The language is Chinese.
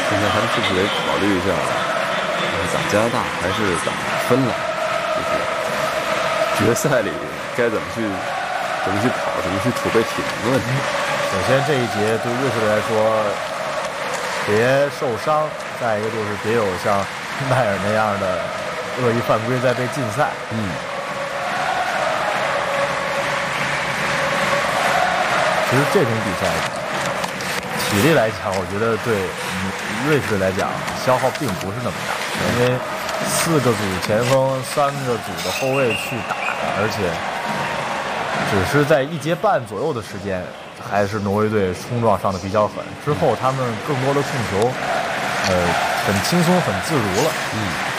现在他们是不是得考虑一下，打加拿大还是打芬兰？就是决赛里该怎么去跑，怎么去储备体能的问题。 首先这一节对瑞士队来说，别受伤；再一个就是别有像迈尔那样的恶意犯规再被禁赛。其实这种比赛，体力来讲，我觉得对瑞士队来讲消耗并不是那么大，因为4个组前锋、3个组的后卫去打，而且只是在1节半左右的时间，还是挪威队冲撞上的比较狠。之后他们更多的控球，很轻松、很自如了。